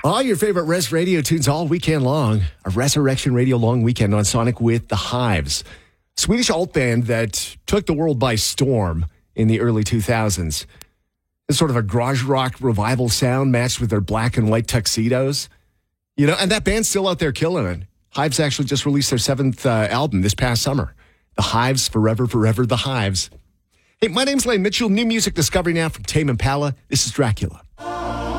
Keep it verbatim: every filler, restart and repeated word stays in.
All your favorite Res Radio tunes all weekend long. A Resurrection Radio long weekend on Sonic with the Hives. Swedish alt band that took the world by storm in the early two thousands. It's sort of a garage rock revival sound matched with their black and white tuxedos. You know, and that band's still out there killing it. Hives actually just released their seventh uh, album this past summer. The Hives, Forever, Forever, The Hives. Hey, my name's Lane Mitchell. New music discovery now from Tame Impala. This is Dracula.